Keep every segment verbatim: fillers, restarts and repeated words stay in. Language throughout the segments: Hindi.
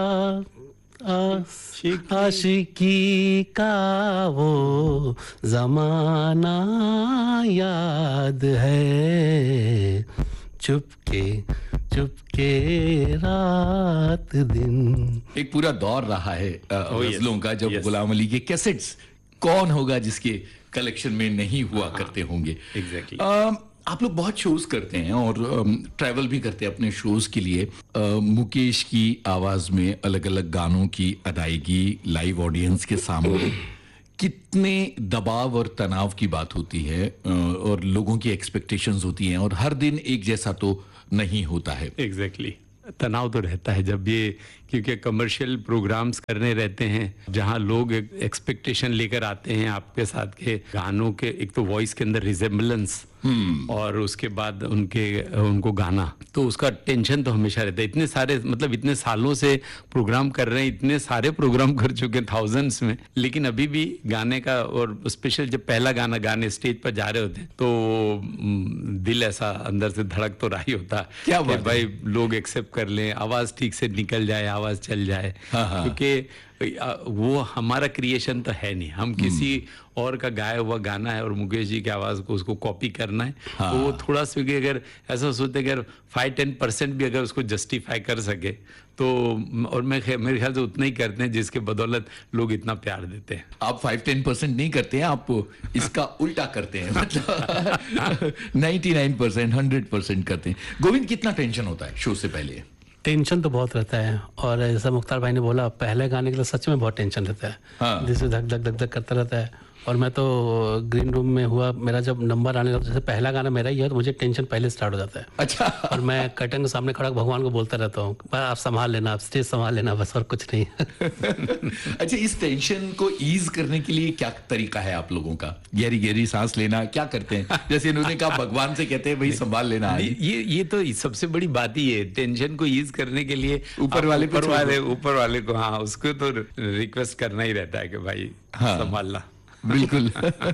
आशिकी का वो जमाना याद है, चुपके चुपके रात दिन। एक पूरा दौर रहा है गजलों का, जब गुलाम अली के कैसेट्स कौन होगा जिसके कलेक्शन में नहीं हुआ करते होंगे। एग्जैक्टली। आप लोग बहुत शोज करते हैं और ट्रैवल भी करते हैं अपने शोज के लिए। आ, मुकेश की आवाज में अलग अलग गानों की अदायगी लाइव ऑडियंस के सामने कितने दबाव और तनाव की बात होती है, और लोगों की एक्सपेक्टेशंस होती हैं, और हर दिन एक जैसा तो नहीं होता है। Exactly exactly. तनाव तो रहता है जब ये, क्योंकि कमर्शियल प्रोग्राम्स करने रहते हैं जहां लोग एक्सपेक्टेशन लेकर आते हैं आपके साथ के गानों के, एक तो वॉइस के अंदर रिजेम्बलेंस और उसके बाद उनके उनको गाना, तो उसका टेंशन तो हमेशा रहता है। इतने सारे, मतलब इतने सालों से प्रोग्राम कर रहे हैं, इतने सारे प्रोग्राम कर चुके हैं थाउजेंड्स में, लेकिन अभी भी गाने का, और स्पेशल जब पहला गाना गाने स्टेज पर जा रहे होते तो दिल ऐसा अंदर से धड़क तो रहा ही होता क्या कि भाई लोग एक्सेप्ट कर लें, आवाज ठीक से निकल जाए, आवाज चल जाए। क्योंकि वो हमारा क्रिएशन तो है नहीं, हम किसी और का गाया हुआ गाना है और मुकेश जी की आवाज को उसको कॉपी करना है। हाँ। तो वो थोड़ा सा अगर ऐसा सोचते अगर फाइव टेन परसेंट भी अगर उसको जस्टिफाई कर सके तो, और मैं मेरे ख्याल से उतना ही करते हैं जिसके बदौलत लोग इतना प्यार देते हैं। आप फाइव टेन परसेंट नहीं करते हैं, आप इसका उल्टा करते हैं, मतलब ninety nine percent hundred percent करते हैं। गोविंद, कितना टेंशन होता है शो से पहले? टेंशन तो बहुत रहता है, और जैसा मुख्तार भाई ने बोला, पहले गाने के लिए सच में बहुत टेंशन रहता है। हाँ। जिससे धक धक धक धक करता रहता है। और मैं तो ग्रीन रूम में हुआ, मेरा जब नंबर आने लगा, जैसे पहला गाना मेरा ही है तो मुझे टेंशन पहले स्टार्ट हो जाता है। अच्छा। और मैं कर्टन के सामने खड़ा भगवान को बोलता रहता हूँ, आप संभाल लेना, आप स्टेज संभाल लेना, बस और कुछ नहीं। अच्छा, इस टेंशन को ईज करने के लिए क्या तरीका है आप लोगों का? गहरी गहरी सांस लेना, क्या करते हैं? जैसे इन्होंने कहा भगवान से कहते हैं भाई संभाल लेना। ये ये तो सबसे बड़ी बात ही है, टेंशन को ईज करने के लिए ऊपर वाले ऊपर वाले ऊपर वाले को, हाँ, उसको तो रिक्वेस्ट करना ही रहता है कि भाई संभालना। बिल्कुल।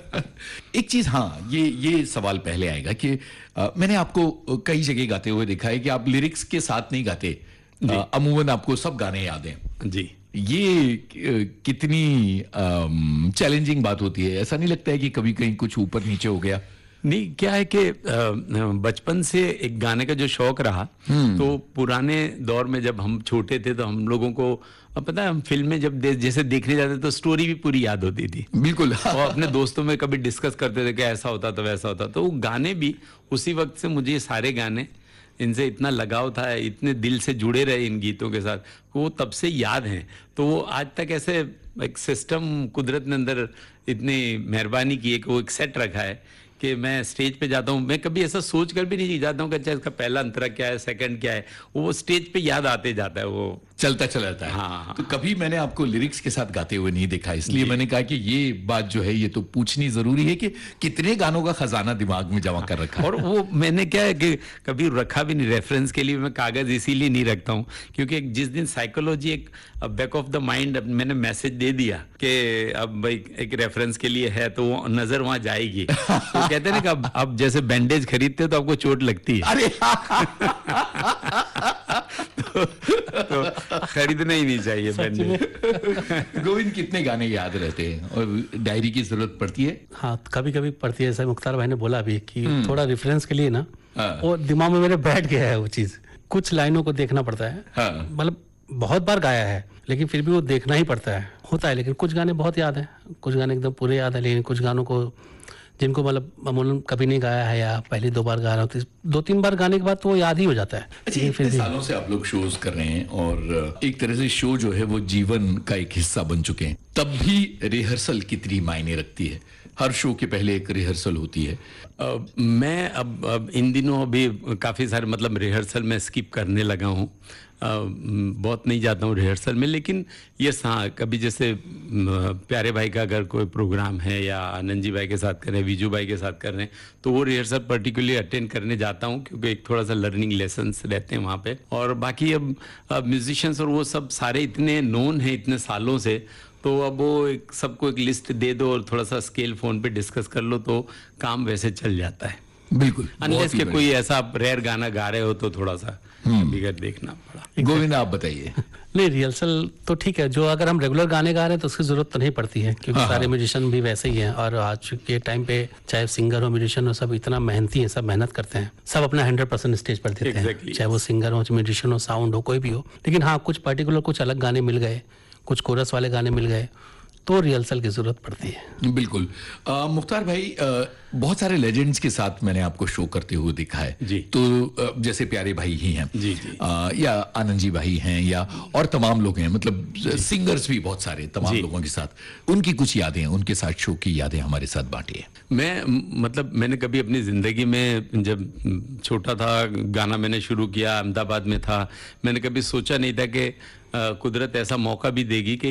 एक चीज, हाँ, ये ये सवाल पहले आएगा कि आ, मैंने आपको कई जगह गाते हुए देखा है कि आप लिरिक्स के साथ नहीं गाते, अमूमन आपको सब गाने याद हैं। जी। ये कितनी चैलेंजिंग बात होती है? ऐसा नहीं लगता है कि कभी कहीं कुछ ऊपर नीचे हो गया? नहीं, क्या है कि बचपन से एक गाने का जो शौक रहा, तो पुराने दौर में जब हम छोटे थे तो हम लोगों को पता है, हम फिल्में जब दे, जैसे देखने जाते तो स्टोरी भी पूरी याद होती थी। बिल्कुल। और अपने दोस्तों में कभी डिस्कस करते थे कि ऐसा होता तो वैसा होता, तो वो गाने भी उसी वक्त से, मुझे सारे गाने, इनसे इतना लगाव था, इतने दिल से जुड़े रहे इन गीतों के साथ, वो तब से याद हैं। तो वो आज तक ऐसे एक सिस्टम कुदरत ने अंदर इतनी मेहरबानी की है कि वो एक सेट रखा है कि मैं स्टेज पे जाता हूँ, मैं कभी ऐसा सोच कर भी नहीं जाता हूँ कि अच्छा इसका पहला अंतरा क्या है, सेकंड क्या है, वो स्टेज पे याद आते जाता है, वो चलता चला जाता है। हाँ। तो कभी मैंने आपको लिरिक्स के साथ गाते हुए नहीं देखा, इसलिए मैंने कहा कि ये बात जो है ये तो पूछनी जरूरी है कि कितने गानों का खजाना दिमाग में जमा कर रखा है। और वो मैंने क्या है कि कभी रखा भी नहीं, रेफरेंस के लिए मैं कागज इसीलिए नहीं रखता हूँ क्योंकि जिस दिन साइकोलॉजी एक बैक ऑफ द माइंड मैंने मैसेज दे दिया कि अब भाई एक रेफरेंस के लिए है, तो वो नजर वहां जाएगी। तो कहते हैं ना कि अब अब जैसे बैंडेज खरीदते हो तो आपको चोट लगती है। अरे तो, तो खरीदना ही नहीं चाहिए बैंडेज। गोविंद, कितने गाने याद रहते हैं और डायरी की जरूरत पड़ती है? हाँ, कभी कभी पड़ती है। जैसे मुख्तार भाई ने बोला अभी कि थोड़ा रेफरेंस के लिए ना, वो दिमाग में मेरे बैठ गया है वो चीज, कुछ लाइनों को देखना पड़ता है। मतलब बहुत बार गाया है लेकिन फिर भी वो देखना ही पड़ता है, होता है। लेकिन कुछ गाने बहुत याद हैं, कुछ गाने एकदम पूरे याद है, लेकिन कुछ गानों को जिनको मतलब अमूमन कभी नहीं गाया है या पहली दो बार गा रहा हूँ, दो तीन बार गाने के बाद तो वो याद ही हो जाता है। अच्छा, फिर सालों से आप लोग शोज कर रहे हैं और एक तरह से शो जो है वो जीवन का एक हिस्सा बन चुके हैं, तब भी रिहर्सल कितनी मायने रखती है? हर शो के पहले एक रिहर्सल होती है। uh, मैं अब अब इन दिनों अभी काफ़ी सारे मतलब रिहर्सल में स्किप करने लगा हूँ, Uh, बहुत नहीं जाता हूँ रिहर्सल में। लेकिन ये हाँ, कभी जैसे प्यारे भाई का अगर कोई प्रोग्राम है या आनंद जी भाई के साथ कर रहे हैं, विजू भाई के साथ कर रहे हैं, तो वो रिहर्सल पर्टिकुलरली अटेंड करने जाता हूँ क्योंकि एक थोड़ा सा लर्निंग लेसन्स रहते हैं वहाँ पे। और बाकी अब म्यूजिशियंस और वो सब सारे इतने नोन हैं इतने सालों से, तो अब वो एक सबको एक लिस्ट दे दो और थोड़ा सा स्केल फ़ोन पे डिस्कस कर लो तो काम वैसे चल जाता है। बिल्कुल, अनलेस बहुत ही के बढ़िया। कोई ऐसा आप रेयर गाना गा रहे हो तो थोड़ा सा बिगड़ देखना पड़ा। गोविंद आप बताइए। नहीं, रिहर्सल तो ठीक है, जो अगर हम रेगुलर गाने गा रहे हैं तो उसकी जरूरत तो नहीं पड़ती है, क्योंकि सारे म्यूजिशियन भी वैसे ही हैं। और आज के टाइम पे चाहे सिंगर हो, म्यूजिशियन हो, सब इतना मेहनती है, सब मेहनत करते हैं, सब अपना हंड्रेड परसेंट स्टेज पर देते Exactly, हैं, चाहे वो सिंगर हो, म्यूजिशियन हो, साउंड हो, कोई भी हो। लेकिन हाँ, कुछ पर्टिकुलर कुछ अलग गाने मिल गए, कुछ कोरस वाले गाने मिल गए, तो रिहर्सल की जरूरत पड़ती है। बिल्कुल। अ, मुख्तार भाई, अ, बहुत सारे लेजेंड्स के साथ मैंने आपको शो करते हुए देखा है जी। तो अ, जैसे प्यारे भाई ही हैं जी, जी। अ, या आनंद जी भाई हैं, या और तमाम लोग हैं, मतलब सिंगर्स भी बहुत सारे तमाम जी। लोगों के साथ, उनकी कुछ यादें, उनके साथ शो की यादें हमारे साथ बांटिए। मैं म, मतलब मैंने कभी अपनी जिंदगी में जब म, छोटा था, गाना मैंने शुरू किया, अहमदाबाद में था, मैंने कभी सोचा नहीं था कि अ, कुदरत ऐसा मौका भी देगी कि